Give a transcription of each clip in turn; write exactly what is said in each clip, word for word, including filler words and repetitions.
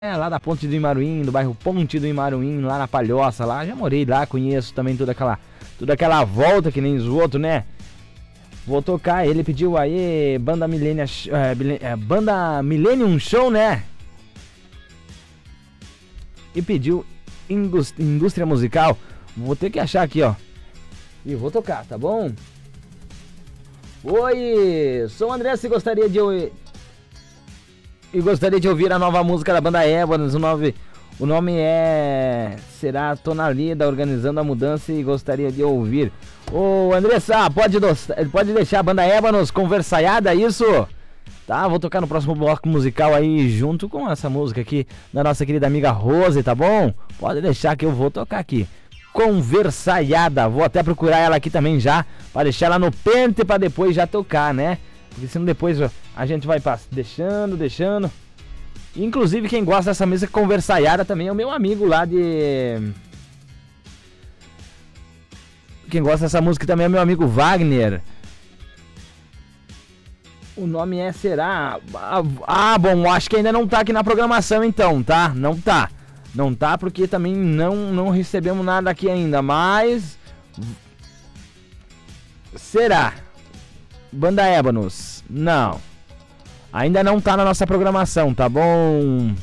É, lá da Ponte do Imaruim, do bairro Ponte do Imaruim, lá na Palhoça, lá, já morei lá, conheço também toda aquela, toda aquela volta que nem os outros, né? Vou tocar, ele pediu aí, Banda Millennium, é, é, Banda Millennium Show, né? E pediu Indústria Musical, vou ter que achar aqui, ó. E vou tocar, tá bom? Oi, sou o André, se gostaria de... E gostaria de ouvir a nova música da Banda Ébonos. O nome, o nome é... Será Tonalida, organizando a mudança, e gostaria de ouvir. Ô, Andressa, pode, do... pode deixar a Banda Ébonos conversaiada, isso? Tá, vou tocar no próximo bloco musical aí, junto com essa música aqui da nossa querida amiga Rose, tá bom? Pode deixar que eu vou tocar aqui. Conversaiada, vou até procurar ela aqui também já, para deixar ela no pente para depois já tocar, né? Porque senão depois a gente vai deixando, deixando. Inclusive quem gosta dessa música conversaiada também é o meu amigo lá de... Quem gosta dessa música também é o meu amigo Wagner. O nome é Será... Ah, bom, acho que ainda não tá aqui na programação então, tá? Não tá. Não tá porque também não, não recebemos nada aqui ainda, mas... Será? Banda Ébonos, não. Ainda não tá na nossa programação, tá bom?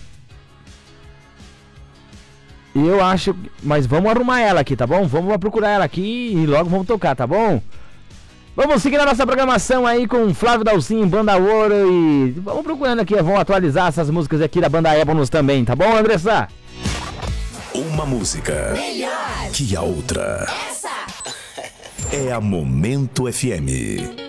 Eu acho... Mas vamos arrumar ela aqui, tá bom? Vamos procurar ela aqui e logo vamos tocar, tá bom? Vamos seguir a nossa programação aí com Flávio Dalcin, Banda Ouro, e... Vamos procurando aqui, vamos atualizar essas músicas aqui da Banda Ébonos também, tá bom, Andressa? Uma música melhor que a outra. Essa É a Momento F M.